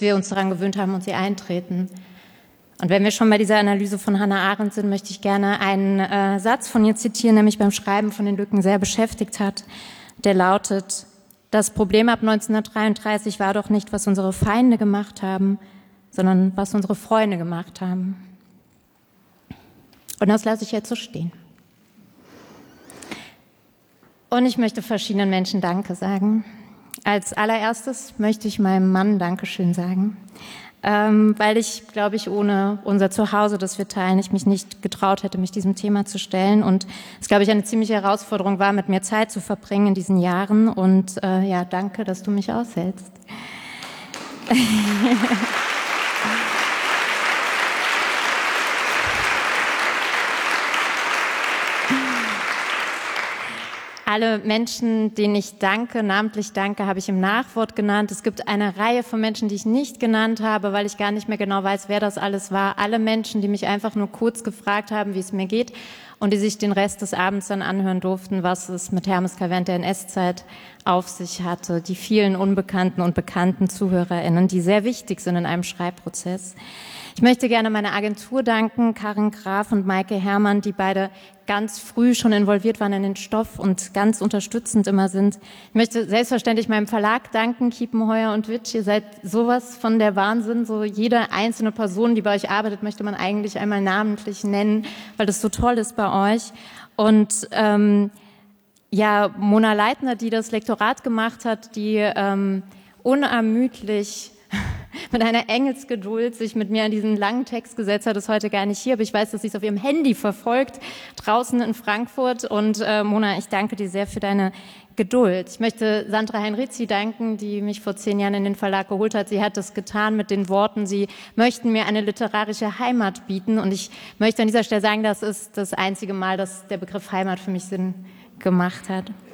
wir uns daran gewöhnt haben und sie eintreten. Und wenn wir schon bei dieser Analyse von Hannah Arendt sind, möchte ich gerne einen Satz von ihr zitieren, der mich beim Schreiben von den Lücken sehr beschäftigt hat. Der lautet: Das Problem ab 1933 war doch nicht, was unsere Feinde gemacht haben, sondern was unsere Freunde gemacht haben. Und das lasse ich jetzt so stehen. Und ich möchte verschiedenen Menschen Danke sagen. Als allererstes möchte ich meinem Mann Dankeschön sagen, weil ich, glaube ich, ohne unser Zuhause, das wir teilen, ich mich nicht getraut hätte, mich diesem Thema zu stellen. Und es, glaube ich, eine ziemliche Herausforderung war, mit mir Zeit zu verbringen in diesen Jahren. Und ja, danke, dass du mich aushältst. Alle Menschen, denen ich danke, namentlich danke, habe ich im Nachwort genannt. Es gibt eine Reihe von Menschen, die ich nicht genannt habe, weil ich gar nicht mehr genau weiß, wer das alles war. Alle Menschen, die mich einfach nur kurz gefragt haben, wie es mir geht und die sich den Rest des Abends dann anhören durften, was es mit Hermes während der NS-Zeit auf sich hatte. Die vielen unbekannten und bekannten ZuhörerInnen, die sehr wichtig sind in einem Schreibprozess. Ich möchte gerne meiner Agentur danken, Karin Graf und Maike Herrmann, die beide ganz früh schon involviert waren in den Stoff und ganz unterstützend immer sind. Ich möchte selbstverständlich meinem Verlag danken, Kiepenheuer und Witsch. Ihr seid sowas von der Wahnsinn. So jede einzelne Person, die bei euch arbeitet, möchte man eigentlich einmal namentlich nennen, weil das so toll ist bei euch. Und ja, Mona Leitner, die das Lektorat gemacht hat, die unermüdlich mit einer Engelsgeduld sich mit mir an diesen langen Text gesetzt hat, ist heute gar nicht hier, aber ich weiß, dass sie es auf ihrem Handy verfolgt, draußen in Frankfurt. Und Mona, ich danke dir sehr für deine Geduld. Ich möchte Sandra Heinrizi danken, die mich vor 10 Jahren in den Verlag geholt hat. Sie hat das getan mit den Worten, sie möchten mir eine literarische Heimat bieten. Und ich möchte an dieser Stelle sagen, das ist das einzige Mal, dass der Begriff Heimat für mich Sinn gemacht hat.